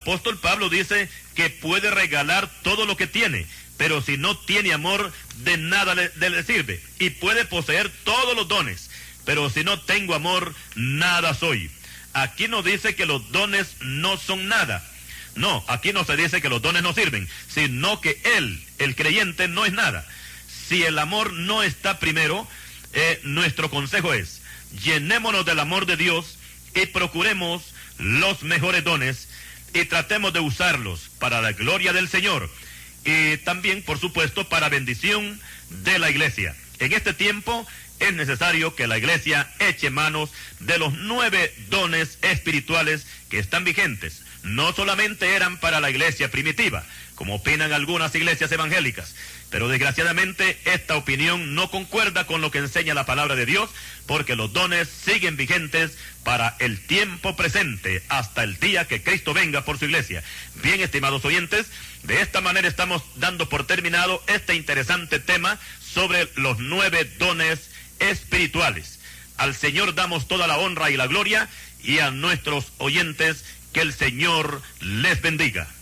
apóstol Pablo dice que puede regalar todo lo que tiene, pero si no tiene amor, de nada le sirve. Y puede poseer todos los dones, pero si no tengo amor, nada soy. Aquí no dice que los dones no son nada. No, aquí no se dice que los dones no sirven, sino que él, el creyente, no es nada. Si el amor no está primero, nuestro consejo es: llenémonos del amor de Dios y procuremos los mejores dones y tratemos de usarlos para la gloria del Señor y también, por supuesto, para bendición de la iglesia. En este tiempo es necesario que la iglesia eche manos de los 9 dones espirituales que están vigentes. No solamente eran para la iglesia primitiva, como opinan algunas iglesias evangélicas, pero desgraciadamente esta opinión no concuerda con lo que enseña la palabra de Dios, porque los dones siguen vigentes para el tiempo presente, hasta el día que Cristo venga por su iglesia. Bien, estimados oyentes, de esta manera estamos dando por terminado este interesante tema sobre los 9 dones espirituales. Al Señor damos toda la honra y la gloria, y a nuestros oyentes que el Señor les bendiga.